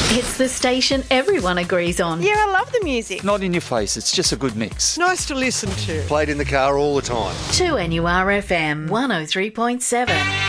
It's the station everyone agrees on. Yeah, I love the music. Not in your face, it's just a good mix. Nice to listen to. Played in the car all the time. 2NURFM 103.7.